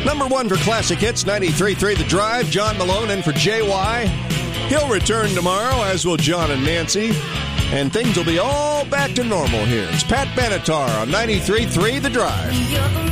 Number one for Classic Hits, 93.3 The Drive. John Malone in for JY. He'll return tomorrow, as will John and Nancy. And things will be all back to normal here. It's Pat Benatar on 93.3 The Drive.